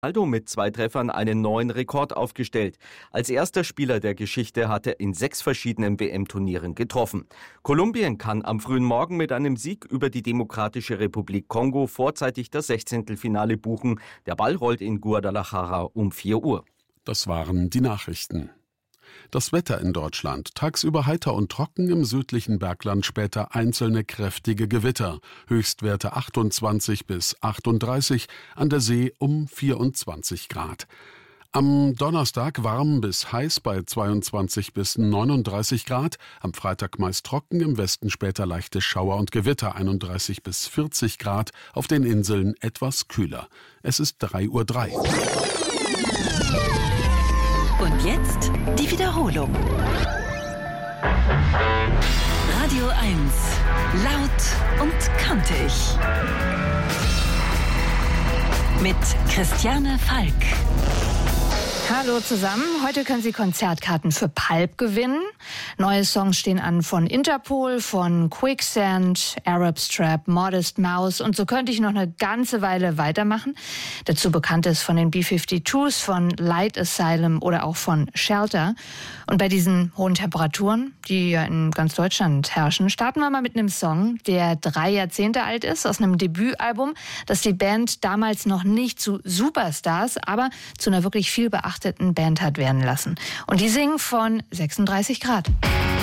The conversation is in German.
Ronaldo mit 2 Treffern einen neuen Rekord aufgestellt. Als erster Spieler der Geschichte hat er in 6 verschiedenen WM-Turnieren getroffen. Kolumbien kann am frühen Morgen mit einem Sieg über die Demokratische Republik Kongo vorzeitig das 16. Finale buchen. Der Ball rollt in Guadalajara um 4 Uhr. Das waren die Nachrichten. Das Wetter in Deutschland. Tagsüber heiter und trocken, im südlichen Bergland später einzelne kräftige Gewitter. Höchstwerte 28 bis 38, an der See um 24 Grad. Am Donnerstag warm bis heiß bei 22 bis 39 Grad. Am Freitag meist trocken, im Westen später leichte Schauer und Gewitter 31 bis 40 Grad. Auf den Inseln etwas kühler. Es ist 3:03 Uhr. Und jetzt die Wiederholung. Radio 1. Laut und kantig. Mit Christiane Falk. Hallo zusammen. Heute können Sie Konzertkarten für Pulp gewinnen. Neue Songs stehen an von Interpol, von Quicksand, Arab Strap, Modest Mouse und so könnte ich noch eine ganze Weile weitermachen. Dazu bekannt ist von den B-52s, von Light Asylum oder auch von Shelter. Und bei diesen hohen Temperaturen, die ja in ganz Deutschland herrschen, starten wir mal mit einem Song, der 3 Jahrzehnte alt ist, aus einem Debütalbum, das die Band damals noch nicht zu Superstars, aber zu einer wirklich viel beachteten Band hat werden lassen. Und die singen von 36 Grad.